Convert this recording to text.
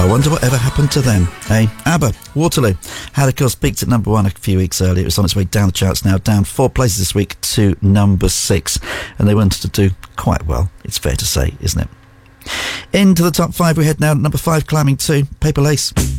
wonder whatever happened to them, eh? ABBA, Waterloo, had of course peaked at number 1 a few weeks earlier. It was on its way down the charts now, down 4 places this week to number 6. And they wanted to do quite well, it's fair to say, isn't it? Into the top 5 we head now. Number 5 climbing to Paper Lace.